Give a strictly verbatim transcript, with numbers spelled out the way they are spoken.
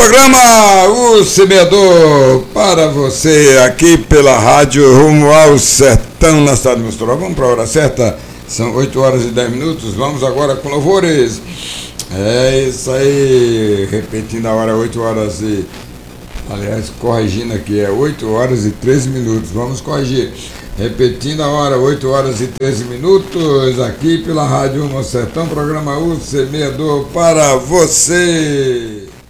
programa O Semeador para você aqui pela rádio Rumo ao Sertão na cidade de Mossoró. Vamos para a hora certa, são oito horas e dez minutos. Vamos agora com louvores. É isso aí, repetindo a hora, oito horas e... Aliás, corrigindo aqui, é oito horas e treze minutos. Vamos corrigir. Repetindo a hora, oito horas e treze minutos, aqui pela rádio Rumo ao Sertão, programa O Semeador para você.